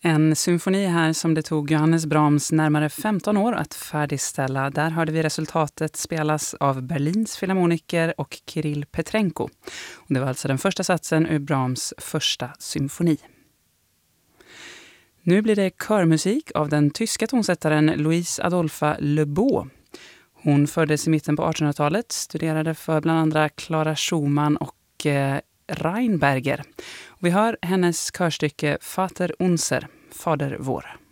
En symfoni här som det tog Johannes Brahms närmare 15 år att färdigställa. Där hörde vi resultatet spelas av Berlins filharmoniker och Kirill Petrenko. Och det var alltså den första satsen ur Brahms första symfoni. Nu blir det körmusik av den tyska tonsättaren Louise Adolpha Lebeau. Hon föddes i mitten på 1800-talet, studerade för bland andra Clara Schumann och Reinberger. Och vi hör hennes körstycke Vater unser, Fader vår.